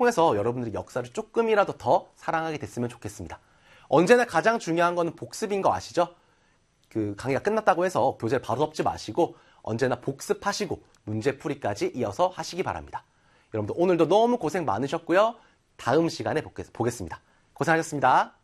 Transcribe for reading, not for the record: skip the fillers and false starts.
통해서 여러분들이 역사를 조금이라도 더 사랑하게 됐으면 좋겠습니다. 언제나 가장 중요한 거는 복습인 거 아시죠? 그 강의가 끝났다고 해서 교재를 바로 덮지 마시고 언제나 복습하시고 문제풀이까지 이어서 하시기 바랍니다. 여러분들 오늘도 너무 고생 많으셨고요. 다음 시간에 보겠습니다. 고생하셨습니다.